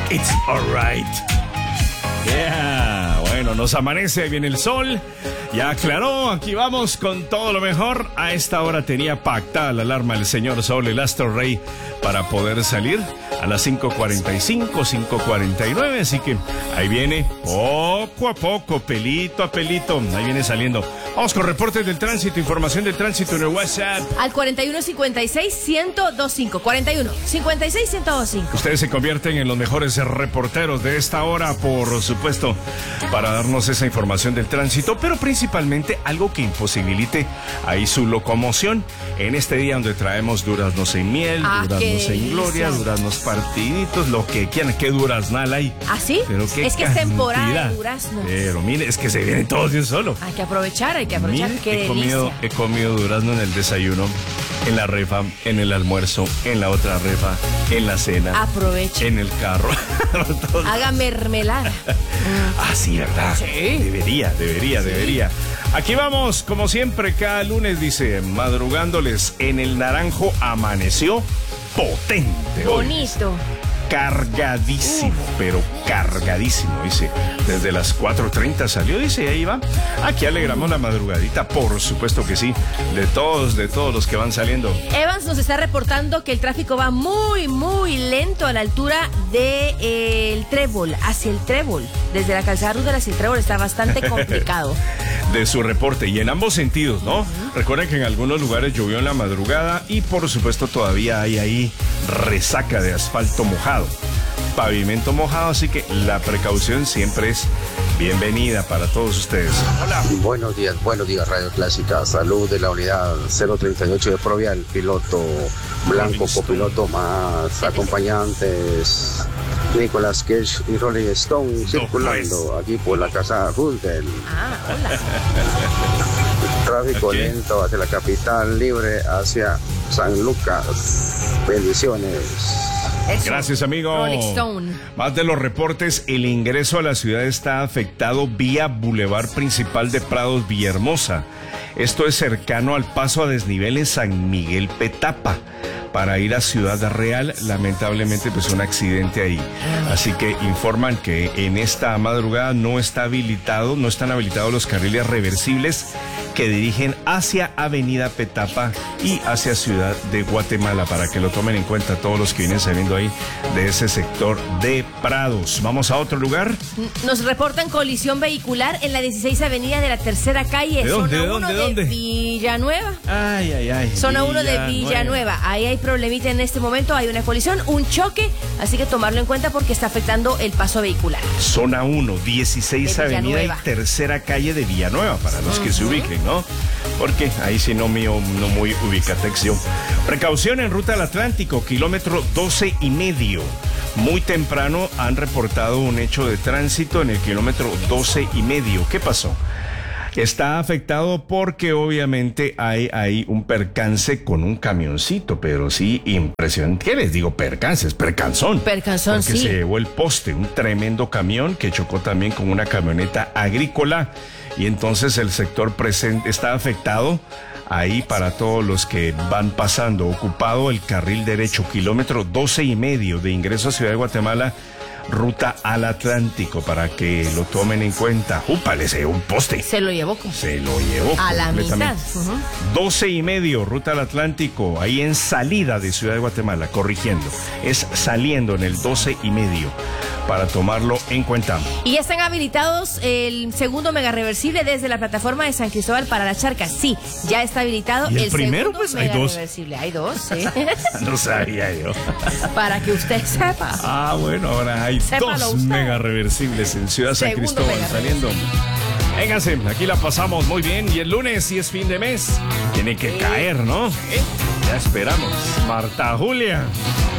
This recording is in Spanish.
It's alright. Yeah, bueno, nos amanece, ahí viene el sol. Ya aclaró, aquí vamos con todo lo mejor. A esta hora tenía pactada la alarma el señor Sol, el Astro Rey, para poder salir a las 5:45, 5:49. Así que ahí viene poco a poco, pelito a pelito. Ahí viene saliendo. Vamos con reportes del tránsito, información del tránsito en el WhatsApp. Al 4156-1025. 4156-1025. Ustedes se convierten en los mejores reporteros de esta hora, por supuesto, para darnos esa información del tránsito, pero principalmente algo que imposibilite ahí su locomoción en este día donde traemos duraznos en miel, duraznos en gloria, duraznos partiditos, lo que quieran. ¿Qué duraznal hay? ¿Ah, sí? Pero qué es que es temporada de duraznos. Pero mire, es que se vienen todos de un solo. Hay que aprovechar, Mire, qué he comido durazno en el desayuno, en la refa, en el almuerzo, en la otra refa, en la cena. Aproveche. En el carro. Haga mermelada. Ah, sí, ¿verdad? Sí. Debería. Aquí vamos, como siempre, cada lunes, dice, madrugándoles en el Naranjo, amaneció potente. Bonito. Cargadísimo, pero cargadísimo, dice. Desde las 4:30 salió, dice, ahí va. Aquí alegramos la madrugadita, por supuesto que sí, de todos los que van saliendo. Evans nos está reportando que el tráfico va muy, muy lento a la altura del Trébol, hacia el Trébol. Desde la calzada Rudel hacia el Trébol está bastante complicado. De su reporte, y en ambos sentidos, ¿no? Recuerden que en algunos lugares llovió en la madrugada y por supuesto todavía hay ahí resaca de asfalto mojado, pavimento mojado, así que la precaución siempre es bienvenida para todos ustedes. Hola. Buenos días, Radio Clásica. Salud de la unidad 038 de Provial, piloto blanco, copiloto más acompañantes. Nicolas Cage y Rolling Stone circulando aquí por la casa Roosevelt. Hola. Tráfico lento hacia la capital, libre hacia San Lucas. Bendiciones. Eso. Gracias, amigo. Rolling Stone. Más de los reportes, el ingreso a la ciudad está afectado vía Boulevard Principal de Prados, Villahermosa. Esto es cercano al paso a desnivel en San Miguel Petapa. Para ir a Ciudad Real, lamentablemente, pues un accidente ahí. Así que informan que en esta madrugada no están habilitados los carriles reversibles que dirigen hacia Avenida Petapa y hacia Ciudad de Guatemala, para que lo tomen en cuenta todos los que vienen saliendo ahí de ese sector de Prados. Vamos a otro lugar. Nos reportan colisión vehicular en la 16 Avenida de la Tercera Calle. ¿De dónde? Zona 1 ¿De dónde? Villanueva. Ay. Zona 1 de Villanueva. Ahí hay problemita en este momento, hay una colisión, un choque, así que tomarlo en cuenta porque está afectando el paso vehicular. Zona 1, 16 Avenida y Tercera Calle de Villanueva, para los que se ubiquen, ¿no? Porque ahí sí no muy ubicatex yo. Precaución en ruta al Atlántico, kilómetro 12,5. Muy temprano han reportado un hecho de tránsito en el kilómetro 12,5. ¿Qué pasó? Está afectado porque obviamente hay ahí un percance con un camioncito, pero sí impresionante. ¿Qué les digo? Percances, percanzón. Percanzón, porque sí. se llevó el poste, un tremendo camión que chocó también con una camioneta agrícola y entonces el sector presente está afectado. Ahí para todos los que van pasando, ocupado el carril derecho, kilómetro 12,5 de ingreso a Ciudad de Guatemala, ruta al Atlántico, para que lo tomen en cuenta. ¡Úpale! Se llevó un poste. Se lo llevó a la mitad. 12,5, ruta al Atlántico, ahí en salida de Ciudad de Guatemala, corrigiendo. Es saliendo en el 12,5, para tomarlo en cuenta. Y ya están habilitados el segundo mega reversible desde la plataforma de San Cristóbal para la Charca. Sí, ya está habilitado el primero, segundo pues mega hay dos. reversible. Hay dos, sí. No sabía yo. Para que usted sepa. Ah, bueno, ahora hay Sépalo dos usted. mega reversibles en Ciudad San Segundo Cristóbal mega saliendo. Vénganse, aquí la pasamos muy bien. Y el lunes, si es fin de mes, tiene que caer, ¿no? Ya esperamos. Marta Julia.